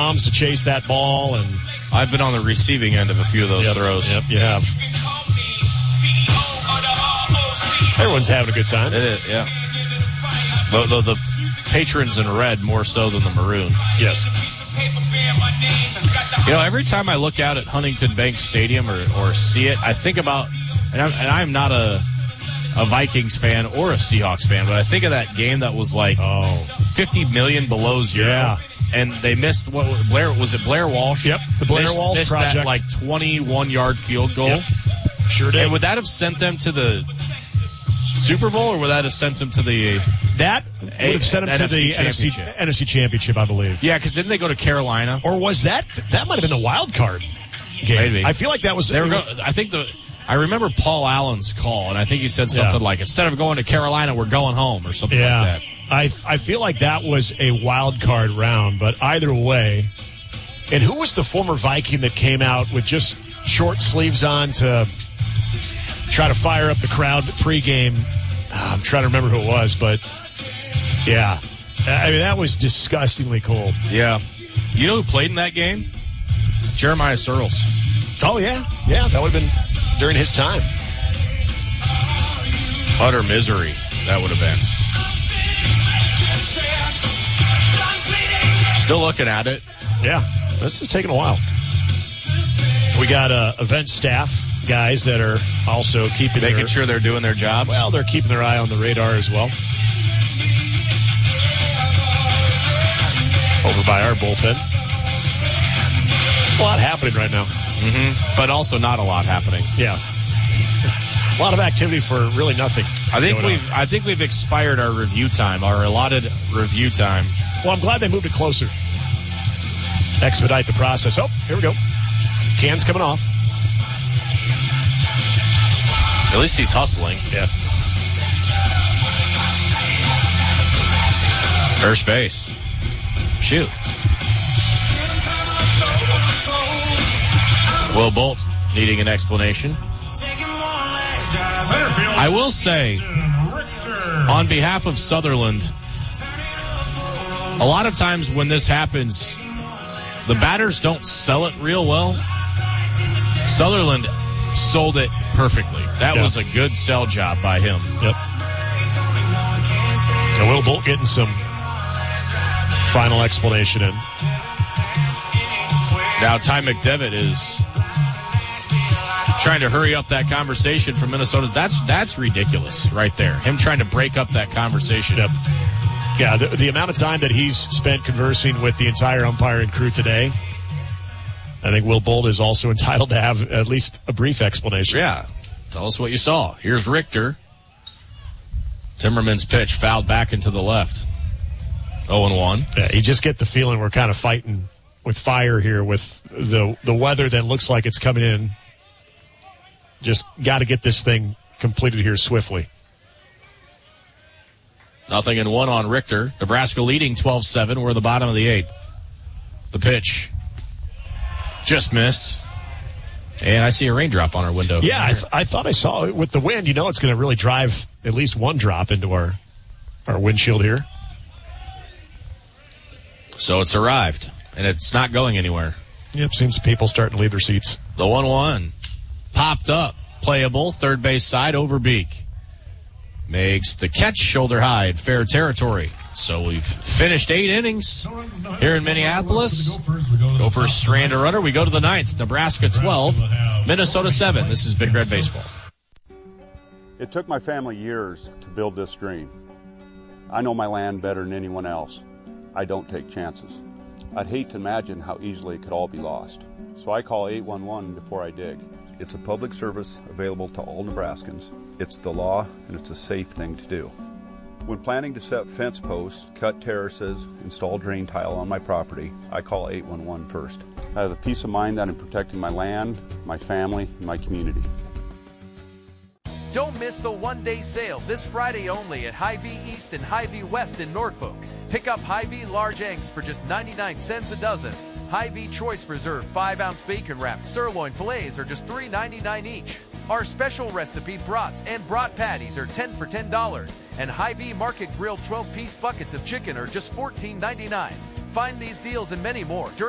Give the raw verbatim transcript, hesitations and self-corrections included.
bombs to chase that ball. And I've been on the receiving end of a few of those yep, throws. Yep, you have. Everyone's having a good time. It is, yeah. The, the, the patrons in red more so than the maroon. Yes. You know, every time I look out at Huntington Bank Stadium or, or see it, I think about, and I'm, and I'm not a a Vikings fan or a Seahawks fan, but I think of that game that was like oh. fifty million below zero. Yeah. And they missed, what Blair, was it Blair Walsh? Yep, the Blair missed, Walsh missed project. that like twenty-one yard field goal. Yep. Sure did. And would that have sent them to the Super Bowl, or would that have sent them to the That would have sent them to the N F C Championship. N F C Championship, I believe. Yeah, because didn't they go to Carolina? Or was that that might have been the wild card game? Maybe. I feel like that was. They were go, I think the. I remember Paul Allen's call, and I think he said something Yeah. like, "Instead of going to Carolina, we're going home," or something yeah. like that. I I feel like that was a wild card round, but either way. And who was the former Viking that came out with just short sleeves on to try to fire up the crowd pregame? Uh, I'm trying to remember who it was, but yeah. I mean, that was disgustingly cold. Yeah. You know who played in that game? Jeremiah Searles. Oh, yeah. Yeah, that would have been during his time. Utter misery, that would have been. Still looking at it. Yeah, this is taking a while. We got uh, event staff guys that are also keeping Making their, sure they're doing their jobs. Well, they're keeping their eye on the radar as well. Over by our bullpen. There's a lot happening right now. Mm-hmm. But also not a lot happening. Yeah. A lot of activity for really nothing. I think we've on. I think we've expired our review time, our allotted review time. Well, I'm glad they moved it closer. Expedite the process. Oh, here we go. Can's coming off. At least he's hustling. Yeah. First base. Shoot. Will Bolt needing an explanation. I will say, on behalf of Sutherland, a lot of times when this happens, the batters don't sell it real well. Sutherland sold it perfectly. That yeah. was a good sell job by him. Yep. And Will Bolt getting some final explanation in. Now Ty McDevitt is trying to hurry up that conversation from Minnesota. That's that's ridiculous right there. Him trying to break up that conversation. Yep. Yeah, the, the amount of time that he's spent conversing with the entire umpiring crew today, I think Will Bolt is also entitled to have at least a brief explanation. Yeah. Tell us what you saw. Here's Richter. Timmerman's pitch fouled back into the left. oh and one. Yeah, you just get the feeling we're kind of fighting with fire here with the the weather that looks like it's coming in. Just got to get this thing completed here swiftly. Nothing in one on Richter. Nebraska leading twelve seven. We're at the bottom of the eighth. The pitch. Just missed. And I see a raindrop on our window. Yeah, I, th- I thought I saw it. With the wind, you know it's going to really drive at least one drop into our, our windshield here. So it's arrived, and it's not going anywhere. Yep, seen some people starting to leave their seats. The one one. Popped up. Playable. Third base side over Beek. Makes the catch shoulder high in fair territory. So we've finished eight innings here in Minneapolis. Gophers strand a runner. We go to the ninth. Nebraska twelve, Minnesota seven. This is Big Red Baseball. It took my family years to build this dream. I know my land better than anyone else. I don't take chances. I'd hate to imagine how easily it could all be lost. So I call eight one one before I dig. It's a public service available to all Nebraskans. It's the law, and it's a safe thing to do. When planning to set fence posts, cut terraces, install drain tile on my property, I call eight one one first. I have the peace of mind that I'm protecting my land, my family, and my community. Don't miss the one-day sale this Friday only at Hy-Vee East and Hy-Vee West in Norfolk. Pick up Hy-Vee large eggs for just ninety-nine cents a dozen. Hy-Vee Choice Reserve five ounce bacon wrapped sirloin fillets are just three ninety-nine each. Our special recipe brats and brat patties are ten for ten dollars. And Hy-Vee Market Grill twelve piece buckets of chicken are just fourteen ninety-nine. Find these deals and many more during